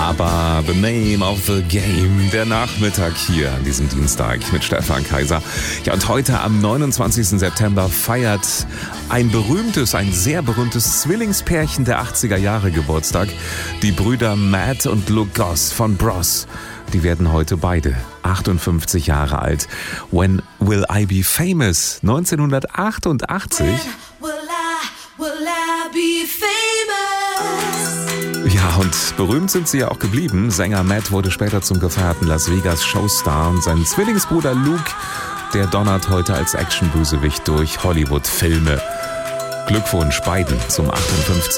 Aber The Name of the Game, der Nachmittag hier an diesem Dienstag mit Stefan Kaiser. Ja, und heute am 29. September feiert ein sehr berühmtes Zwillingspärchen der 80er Jahre Geburtstag. Die Brüder Matt und Luke Goss von Bros. Die werden heute beide 58 Jahre alt. When Will I Be Famous? 1988. Will I be famous? Ja, und berühmt sind sie ja auch geblieben. Sänger Matt wurde später zum gefeierten Las Vegas Showstar und sein Zwillingsbruder Luke, der donnert heute als Actionbösewicht durch Hollywood-Filme. Glückwunsch beiden zum 58.